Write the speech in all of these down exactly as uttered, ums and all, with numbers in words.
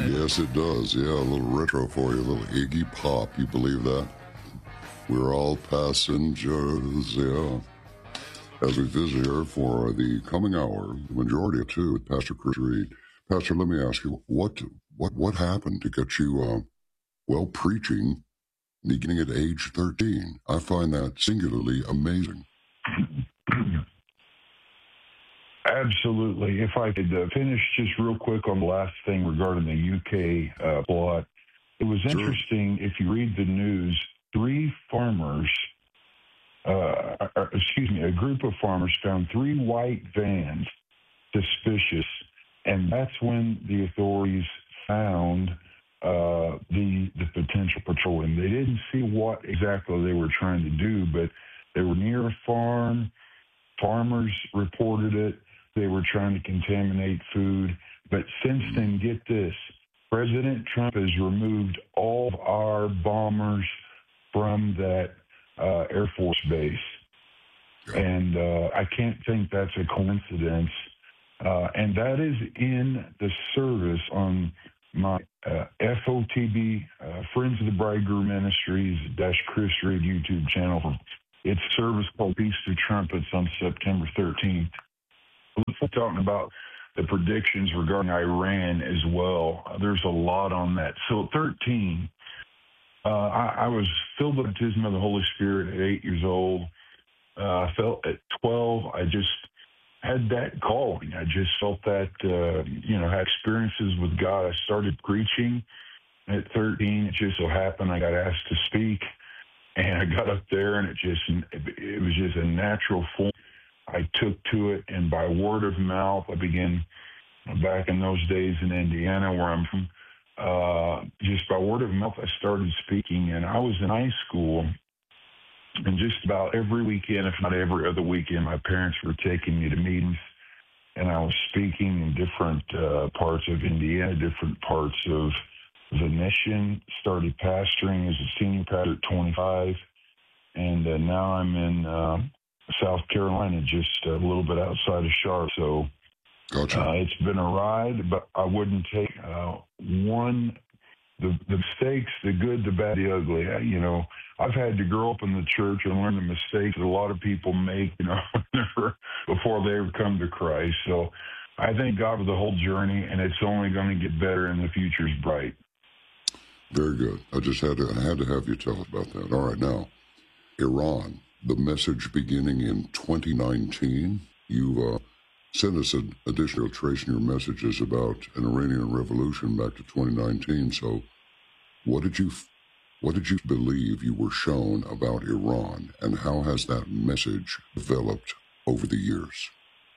Yes, it does. Yeah, a little retro for you, a little Iggy Pop. You believe that? We're all passengers, yeah. As we visit here for the coming hour, the majority of two, with Pastor Chris Reed. Pastor, let me ask you, what what what happened to get you, uh, well, preaching beginning at age thirteen? I find that singularly amazing. Absolutely. If I could uh, finish just real quick on the last thing regarding the U K uh, plot. It was Sure. interesting, if you read the news, three farmers, uh, uh, excuse me, a group of farmers found three white vans suspicious, and that's when the authorities found uh, the the potential petroleum. They didn't see what exactly they were trying to do, but they were near a farm. Farmers reported it. They were trying to contaminate food. But since then, get this, President Trump has removed all of our bombers from that uh, Air Force base. And uh, I can't think that's a coincidence. Uh, and that is in the service on my uh, F O T B, uh, Friends of the Bridegroom Ministries, dash Chris Reed YouTube channel. It's service called Feast of Trumpets on September thirteenth. We're talking about the predictions regarding Iran as well. Uh, there's a lot on that. So at thirteen, uh, I, I was filled with the baptism of the Holy Spirit at eight years old. Uh, I felt at twelve, I just had that calling. I just felt that, uh, you know, had experiences with God. I started preaching at thirteen. It just so happened I got asked to speak. And I got up there, and it just, it was just a natural form. I took to it, and by word of mouth, I began, back in those days in Indiana, where I'm from, uh, just by word of mouth, I started speaking. And I was in high school, and just about every weekend, if not every other weekend, my parents were taking me to meetings, and I was speaking in different uh, parts of Indiana, different parts of the mission. Started pastoring as a senior pastor at twenty-five, and uh, now I'm in uh, South Carolina, just a little bit outside of Charlotte. So Gotcha. uh, it's been a ride, but I wouldn't take uh, one, the, the mistakes, the good, the bad, the ugly. I, you know, I've had to grow up in the church and learn the mistakes that a lot of people make, you know, before they ever come to Christ. So I thank God for the whole journey, and it's only going to get better, and the future's bright. Very good. I just had to, I had to have you tell us about that. All right, now, Iran, the message beginning in twenty nineteen. You uh, sent us an additional trace in your messages about an Iranian revolution back to twenty nineteen. So what did you what did you believe you were shown about Iran, and how has that message developed over the years?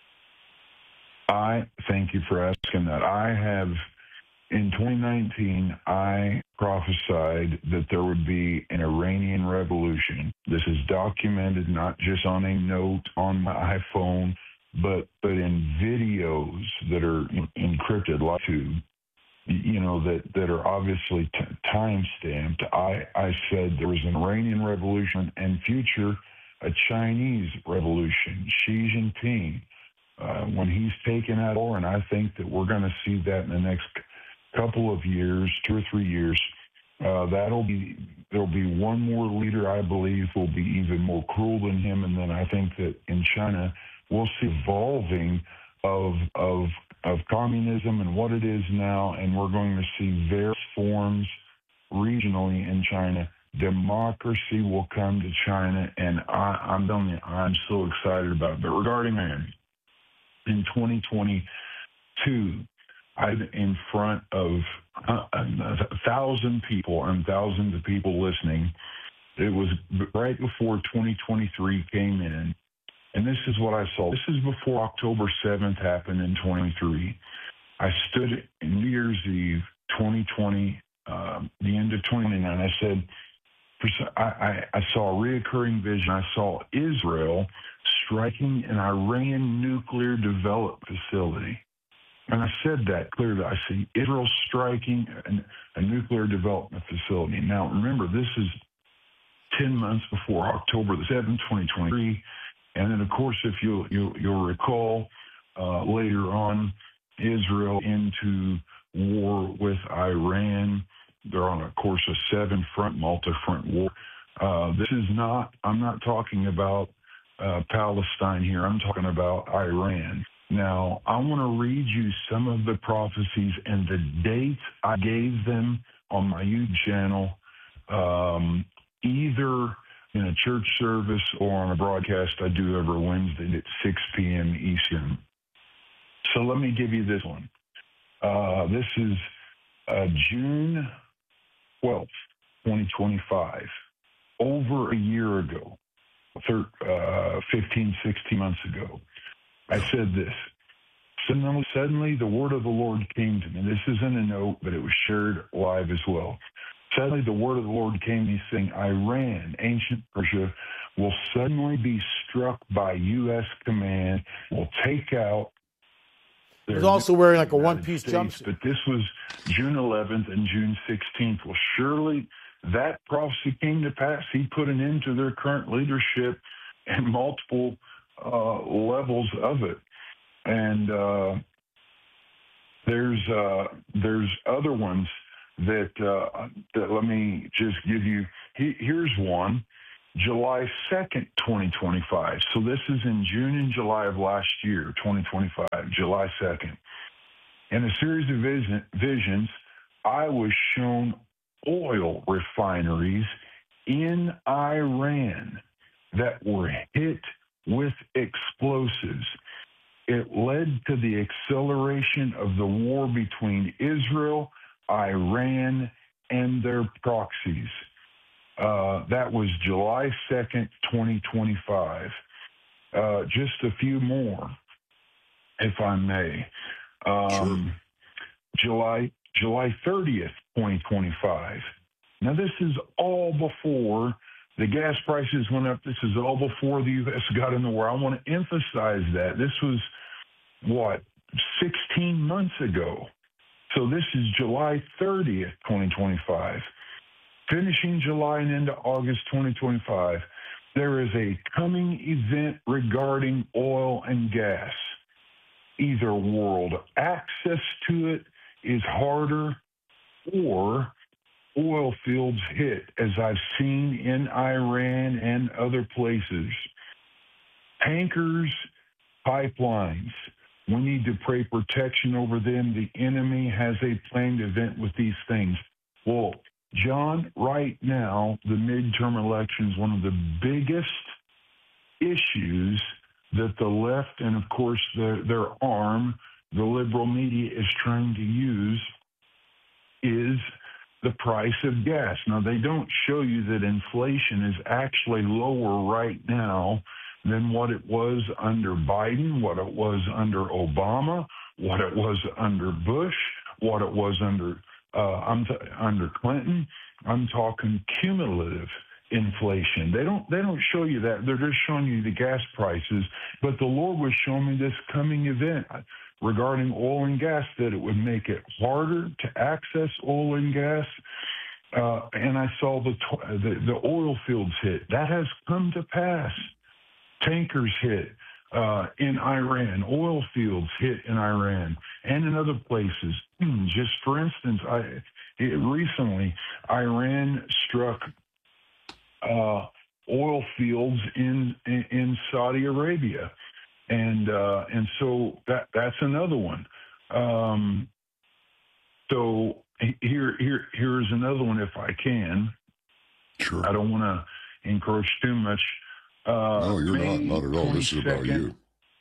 I thank you for asking that. I have, in twenty nineteen, I prophesied that there would be an Iranian revolution. This is documented not just on a note on my iPhone, but but in videos that are encrypted, like to, you know, that, that are obviously t- time-stamped. I, I said there was an Iranian revolution and future a Chinese revolution. Xi Jinping, uh, when he's taken out over, and I think that we're going to see that in the next couple of years, two or three years, uh, that'll be, there'll be one more leader, I believe, will be even more cruel than him. And then I think that in China, we'll see evolving of, of, of communism and what it is now. And we're going to see various forms regionally in China. Democracy will come to China. And I, I'm telling you, I'm so excited about it. But regarding man, in twenty twenty-two, I'm in front of uh, a thousand people and thousands of people listening. It was right before twenty twenty-three came in. And this is what I saw. This is before October seventh happened in twenty-three. I stood in New Year's Eve, twenty twenty, uh, the end of twenty twenty-nine. I said, I, I, I saw a reoccurring vision. I saw Israel striking an Iran nuclear development facility. And I said that clearly. I see Israel striking a, a nuclear development facility. Now, remember, this is ten months before October the seventh, twenty twenty-three. And then, of course, if you'll, you'll, you'll recall uh, later on, Israel into war with Iran. They're on a course of seven-front, multi-front war. Uh, this is not, I'm not talking about uh, Palestine here. I'm talking about Iran. Now, I want to read you some of the prophecies and the dates I gave them on my YouTube channel, um, either in a church service or on a broadcast I do every Wednesday at six p.m. Eastern. So let me give you this one. Uh, this is uh, June twelfth, twenty twenty-five, over a year ago, uh, fifteen, sixteen months ago. I said this. Suddenly, the word of the Lord came to me. This isn't a note, but it was shared live as well. Suddenly, the word of the Lord came to me saying, Iran, ancient Persia, will suddenly be struck by U S command, will take out. He was also wearing like a one-piece jumpsuit. But this was June eleventh and June sixteenth. Well, surely that prophecy came to pass. He put an end to their current leadership and multiple uh, levels of it. And uh, there's uh, there's other ones that, uh, that let me just give you. He, here's one, July second, twenty twenty-five. So this is in June and July of last year, twenty twenty-five, July second. In a series of vision, visions, I was shown oil refineries in Iran that were hit with explosives. It led to the acceleration of the war between Israel, Iran, and their proxies. Uh, that was July second, twenty twenty-five. Uh, just a few more, if I may. Um, sure. July July thirtieth, twenty twenty-five. Now, this is all before the gas prices went up. This is all before the U S got in the war. I want to emphasize that. This was, what, sixteen months ago. So this is July thirtieth, twenty twenty-five. Finishing July and into August twenty twenty-five, there is a coming event regarding oil and gas. Either world access to it is harder or oil fields hit, as I've seen in Iran and other places. Tankers, pipelines, we need to pray protection over them. The enemy has a planned event with these things. Well, John, right now, the midterm election is one of the biggest issues that the left and, of course, their, their arm, the liberal media, is trying to use is the price of gas. Now, they don't show you that inflation is actually lower right now than what it was under Biden, what it was under Obama, what it was under Bush, what it was under uh, I'm t- under Clinton. I'm talking cumulative inflation. They don't they don't show you that. They're just showing you the gas prices. But the Lord was showing me this coming event regarding oil and gas, that it would make it harder to access oil and gas. Uh, and I saw the, the the oil fields hit. That has come to pass. Tankers hit uh, in Iran. Oil fields hit in Iran and in other places. Just for instance, I it, recently Iran struck uh, oil fields in, in in Saudi Arabia, and uh, and so that that's another one. Um, so here here here's another one, if I can. Sure. I don't want to encroach too much. Uh, no, you're May not. Not at all. This is about you.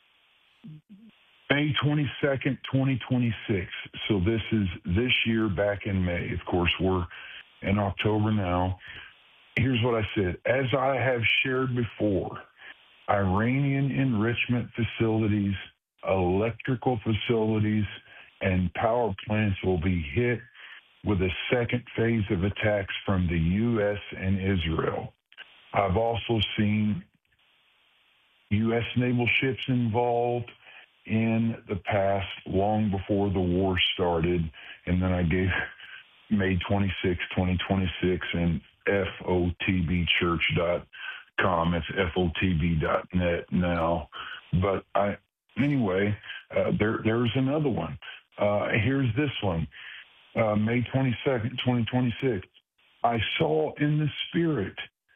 May twenty-second, twenty twenty-six. So this is this year back in May. Of course, we're in October now. Here's what I said. As I have shared before, Iranian enrichment facilities, electrical facilities, and power plants will be hit with a second phase of attacks from the U S and Israel. I've also seen U S naval ships involved in the past, long before the war started. And then I gave May twenty-sixth, twenty twenty-six, and F O T B church dot com. It's F O T B dot net now. But I, anyway, uh, there there's another one. Uh, here's this one, uh, May twenty-second, twenty twenty-six. I saw in the spirit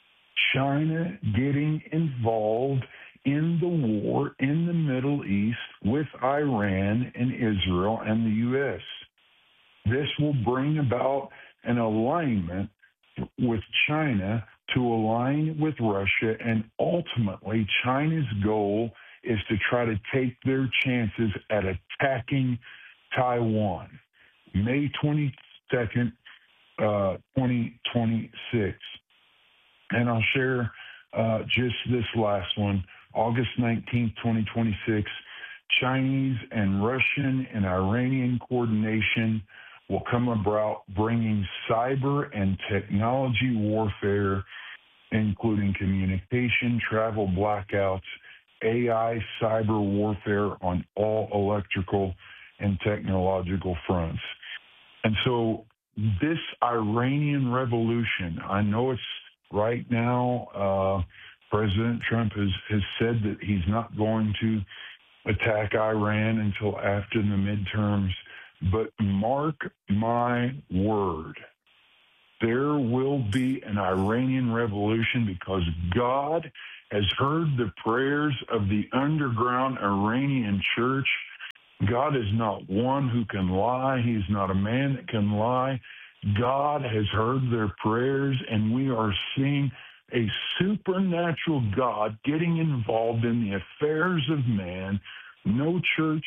China getting involved in the war in the Middle East with Iran and Israel and the U S. This will bring about an alignment with China to align with Russia, and ultimately China's goal is to try to take their chances at attacking Taiwan. May twenty-second, uh, twenty twenty-six. And I'll share uh, just this last one, August nineteenth, twenty twenty-six. Chinese and Russian and Iranian coordination will come about, bringing cyber and technology warfare, including communication, travel blackouts, A I, cyber warfare on all electrical and technological fronts. And so this Iranian revolution, I know it's right now, uh, President Trump has, has said that he's not going to attack Iran until after the midterms. But mark my word, there will be an Iranian revolution because God has heard the prayers of the underground Iranian church. God is not one who can lie. He's not a man that can lie. God has heard their prayers, and we are seeing a supernatural God getting involved in the affairs of man. No church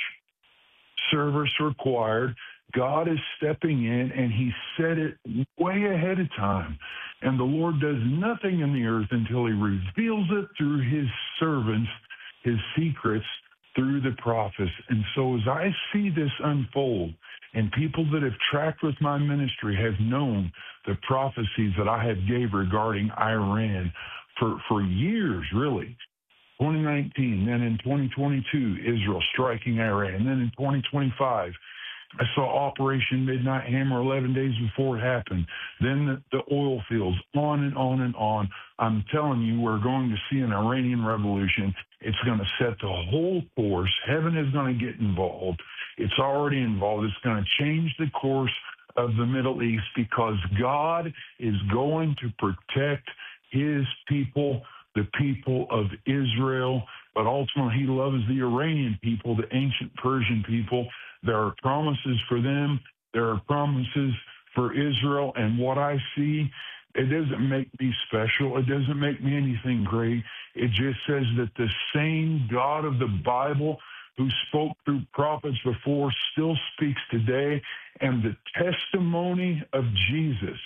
service required. God is stepping in, and he said it way ahead of time. And the Lord does nothing in the earth until he reveals it through his servants, his secrets, through the prophets. And so as I see this unfold, and people that have tracked with my ministry have known the prophecies that I have gave regarding Iran for, for years, really. twenty nineteen, then in twenty twenty-two, Israel striking Iran. And then in twenty twenty-five, I saw Operation Midnight Hammer eleven days before it happened. Then the, the oil fields, on and on and on. I'm telling you, we're going to see an Iranian revolution. It's going to set the whole course. Heaven is going to get involved. It's already involved. It's going to change the course of the Middle East because God is going to protect his people, the people of Israel, but ultimately he loves the Iranian people, the ancient Persian people. There are promises for them. There are promises for Israel. And what I see, it doesn't make me special. It doesn't make me anything great. It just says that the same God of the Bible who spoke through prophets before still speaks today. And the testimony of Jesus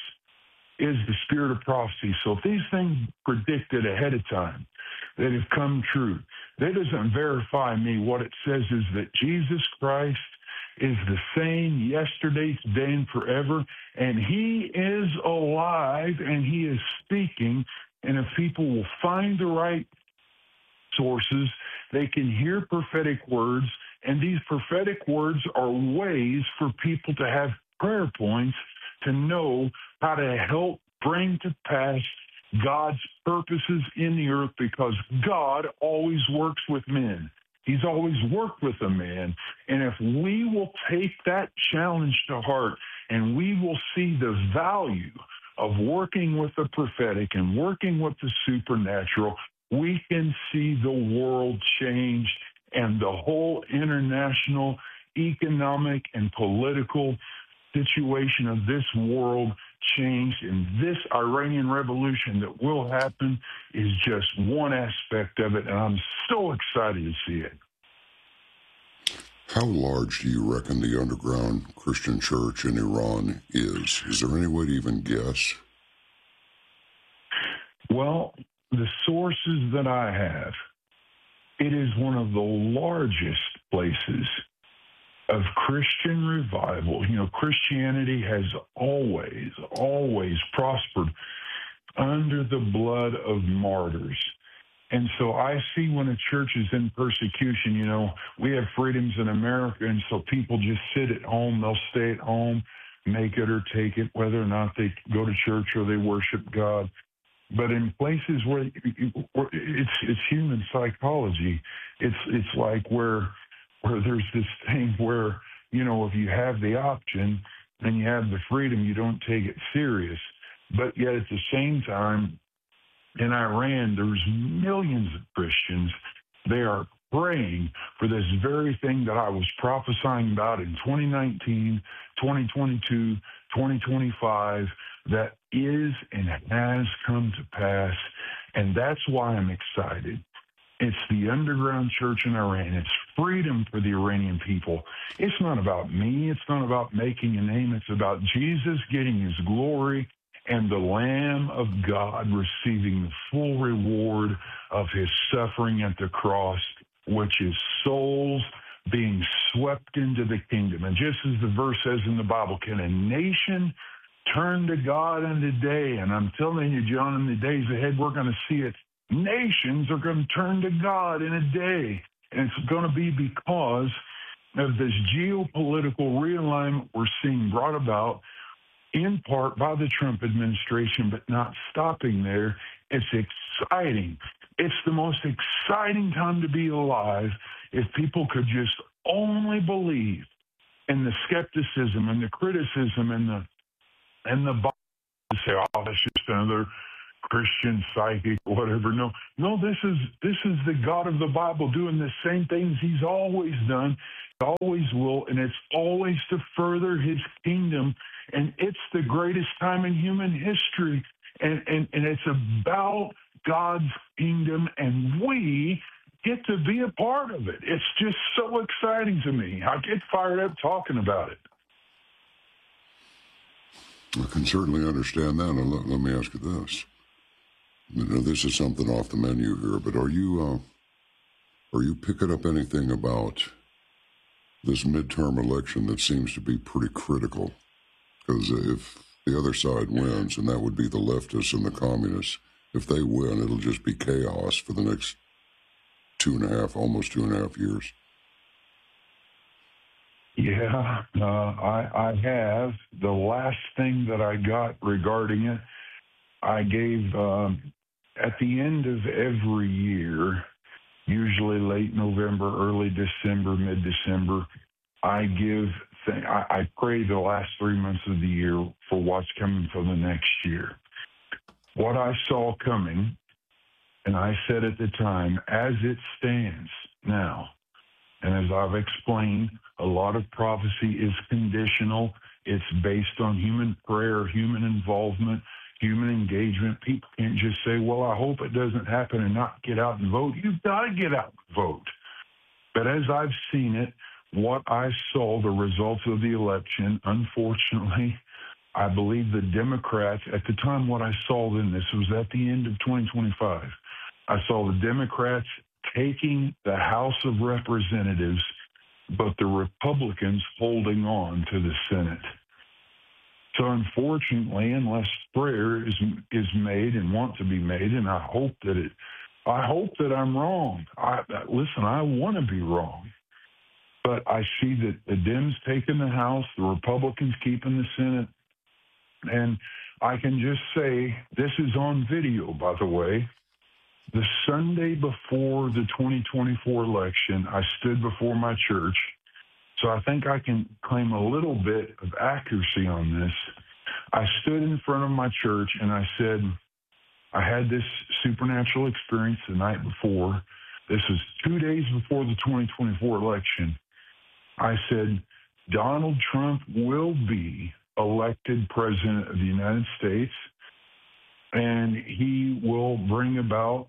is the spirit of prophecy. So if these things predicted ahead of time that have come true, that doesn't verify me. What it says is that Jesus Christ is the same yesterday, today, and forever, and he is alive, and he is speaking, and if people will find the right sources, they can hear prophetic words, and these prophetic words are ways for people to have prayer points to know how to help bring to pass God's purposes in the earth, because God always works with men. He's always worked with a man. And if we will take that challenge to heart and we will see the value of working with the prophetic and working with the supernatural, we can see the world change and the whole international economic and political situation of this world changed. And this Iranian revolution that will happen is just one aspect of it, and I'm so excited to see it. How large do you reckon the underground Christian church in Iran is? Is there any way to even guess? Well, the sources that I have, it is one of the largest places of Christian revival. You know, Christianity has always, always prospered under the blood of martyrs. And so I see when a church is in persecution, you know, we have freedoms in America, and so people just sit at home. They'll stay at home, make it or take it, whether or not they go to church or they worship God. But in places where it's it's human psychology, it's it's like where where there's this thing where, you know, if you have the option and you have the freedom, you don't take it serious. But yet at the same time, in Iran, there's millions of Christians. They are praying for this very thing that I was prophesying about in twenty nineteen, twenty twenty-two, twenty twenty-five, that is and has come to pass. And that's why I'm excited. It's the underground church in Iran. It's freedom for the Iranian people. It's not about me. It's not about making a name. It's about Jesus getting his glory and the Lamb of God receiving the full reward of his suffering at the cross, which is souls being swept into the kingdom. And just as the verse says in the Bible, can a nation turn to God in a day? And I'm telling you, John, in the days ahead, we're going to see it. Nations are going to turn to God in a day. And it's going to be because of this geopolitical realignment we're seeing brought about in part by the Trump administration, but not stopping there. It's exciting. It's the most exciting time to be alive if people could just only believe in the skepticism and the criticism and the and the to say, oh, that's just another Christian psychic, whatever. No, no, this is this is the God of the Bible doing the same things he's always done, always will, and it's always to further his kingdom. And it's the greatest time in human history. And, and, and it's about God's kingdom, and we get to be a part of it. It's just so exciting to me. I get fired up talking about it. I can certainly understand that. And let, let me ask you this. You know, this is something off the menu here, but are you uh, are you picking up anything about this midterm election that seems to be pretty critical? Because if the other side wins, and that would be the leftists and the communists, if they win, it'll just be chaos for the next two and a half, almost two and a half years. Yeah, uh, I, I have. The last thing that I got regarding it, I gave um, at the end of every year, usually late November, early December, mid-December, I give, th- I, I pray the last three months of the year for what's coming for the next year. What I saw coming, and I said at the time, as it stands now, and as I've explained, a lot of prophecy is conditional. It's based on human prayer, human involvement, human engagement. People can't just say, well, I hope it doesn't happen and not get out and vote. You've got to get out and vote. But as I've seen it, what I saw, the results of the election, unfortunately, I believe the Democrats, at the time what I saw then, this was at the end of twenty twenty-five, I saw the Democrats taking the House of Representatives, but the Republicans holding on to the Senate. So unfortunately, unless prayer is is made and want to be made, and I hope that it, I hope that I'm wrong. I, listen, I want to be wrong, but I see that the Dems taking the House, the Republicans keeping the Senate, and I can just say this is on video, by the way. The Sunday before the twenty twenty-four election, I stood before my church, so I think I can claim a little bit of accuracy on this. I stood in front of my church and I said, I had this supernatural experience the night before. This was two days before the twenty twenty-four election. I said, Donald Trump will be elected president of the United States, and he will bring about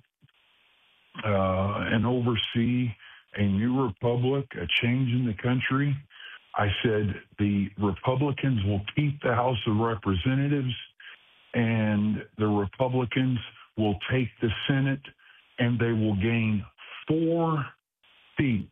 uh, and oversee a new republic, a change in the country. I said the Republicans will keep the House of Representatives, and the Republicans will take the Senate, and they will gain four seats.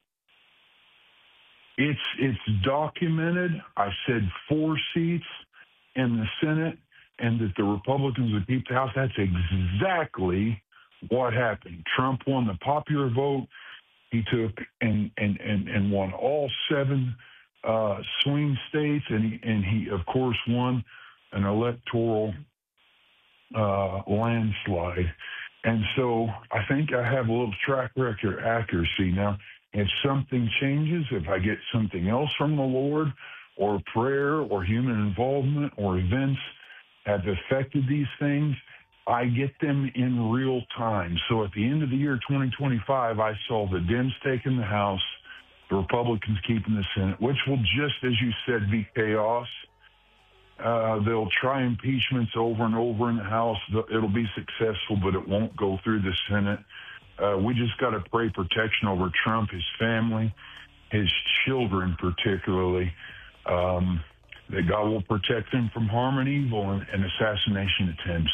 It's it's documented. I said four seats in the Senate, and that the Republicans would keep the House. That's exactly what happened. Trump won the popular vote. He took and and and, and won all seven uh, swing states, and he, and he of course won an electoral uh, landslide. And so I think I have a little track record accuracy. Now, if something changes, if I get something else from the Lord, or prayer, or human involvement, or events have affected these things, I get them in real time. So at the end of the year twenty twenty-five, I saw the Dems taking the House, the Republicans keeping the Senate, which will just, as you said, be chaos. Uh, they'll try impeachments over and over in the House. It'll be successful, but it won't go through the Senate. Uh, we just got to pray protection over Trump, his family, his children particularly, um, that God will protect them from harm and evil and, and assassination attempts.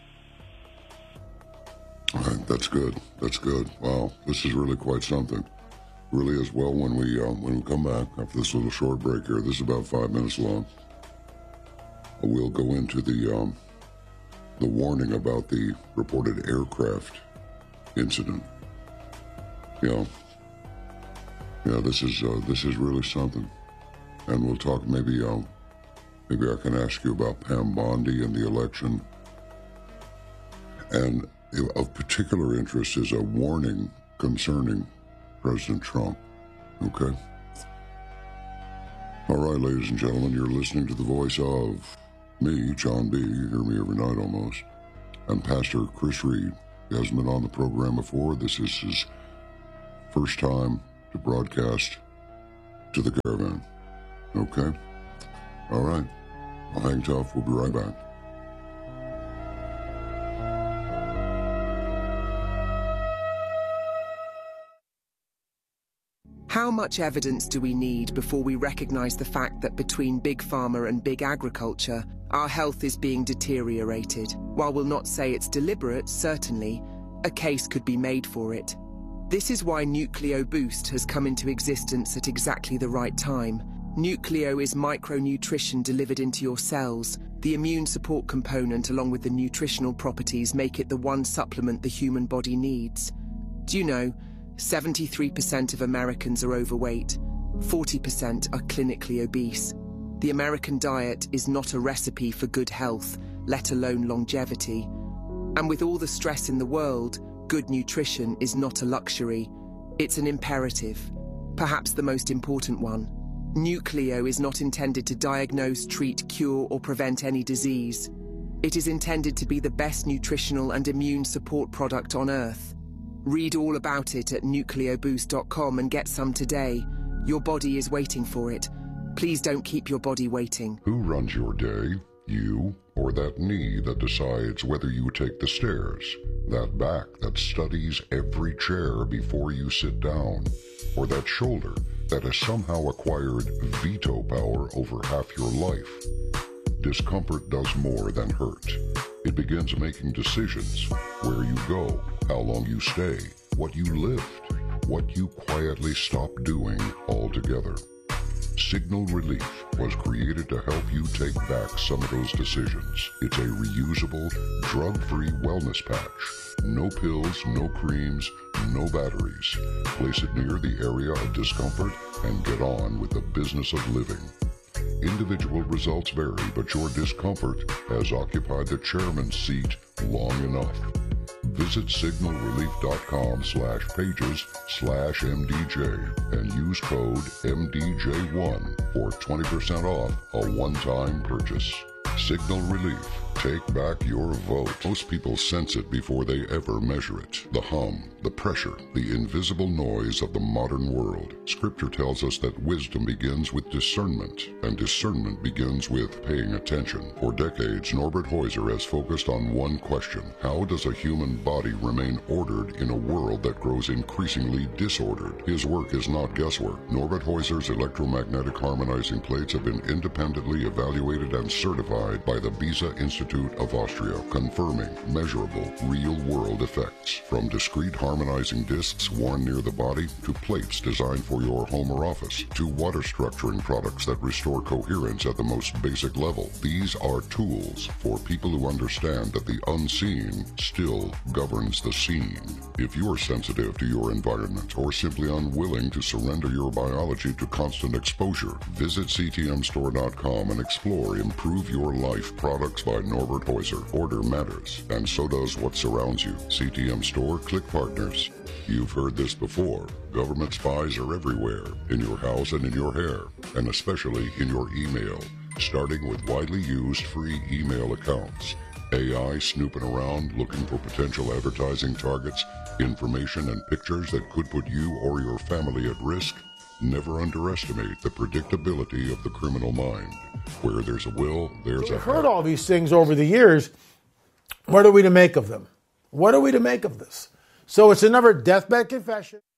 All right, that's good. That's good. Wow, this is really quite something. Really is. Well, when we uh, when we come back after this little short break here, this is about five minutes long. We'll go into the um, the warning about the reported aircraft incident. Yeah, yeah. This is uh, this is really something, and we'll talk. Maybe uh, maybe I can ask you about Pam Bondi and the election. And of particular interest is a warning concerning President Trump. Okay. All right, ladies and gentlemen, you're listening to the voice of me, John B. You hear me every night almost. And Pastor Chris Reed. He hasn't been on the program before. This is his first time to broadcast to the caravan. Okay? All right. Well, hang tough. We'll be right back. How much evidence do we need before we recognize the fact that between big pharma and big agriculture, our health is being deteriorated? While we'll not say it's deliberate, certainly, a case could be made for it. This is why Nucleo Boost has come into existence at exactly the right time. Nucleo is micronutrition delivered into your cells. The immune support component along with the nutritional properties make it the one supplement the human body needs. Do you know, seventy-three percent of Americans are overweight, forty percent are clinically obese. The American diet is not a recipe for good health, let alone longevity. And with all the stress in the world, good nutrition is not a luxury. It's an imperative, perhaps the most important one. Nucleo is not intended to diagnose, treat, cure, or prevent any disease. It is intended to be the best nutritional and immune support product on Earth. Read all about it at nucleo boost dot com and get some today. Your body is waiting for it. Please don't keep your body waiting. Who runs your day? You or that knee that decides whether you take the stairs? That back that studies every chair before you sit down? Or that shoulder that has somehow acquired veto power over half your life? Discomfort does more than hurt. It begins making decisions: where you go, how long you stay, what you lift, what you quietly stop doing altogether. Signal Relief was created to help you take back some of those decisions. It's a reusable, drug-free wellness patch. No pills, no creams, no batteries. Place it near the area of discomfort and get on with the business of living. Individual results vary, but your discomfort has occupied the chairman's seat long enough. Visit signal relief dot com slash pages slash M D J and use code M D J one for twenty percent off a one-time purchase. Signal Relief. Take back your vote. Most people sense it before they ever measure it. The hum, the pressure, the invisible noise of the modern world. Scripture tells us that wisdom begins with discernment, and discernment begins with paying attention. For decades, Norbert Heuser has focused on one question: how does a human body remain ordered in a world that grows increasingly disordered? His work is not guesswork. Norbert Heuser's electromagnetic harmonizing plates have been independently evaluated and certified by the Beza Institute of Austria, confirming measurable, real-world effects. From discrete harmonizing discs worn near the body, to plates designed for your home or office, to water structuring products that restore coherence at the most basic level. These are tools for people who understand that the unseen still governs the seen. If you're sensitive to your environment or simply unwilling to surrender your biology to constant exposure, visit C T M store dot com and explore Improve Your Life products by Norbert Norbert Heuser. Order matters, and so does what surrounds you. C T M Store, Click Partners. You've heard this before. Government spies are everywhere, in your house and in your hair, and especially in your email, starting with widely used free email accounts. A I snooping around looking for potential advertising targets, information and pictures that could put you or your family at risk. Never underestimate the predictability of the criminal mind. Where there's a will, there's a... We've heard all these things over the years. What are we to make of them? What are we to make of this? So it's another deathbed confession.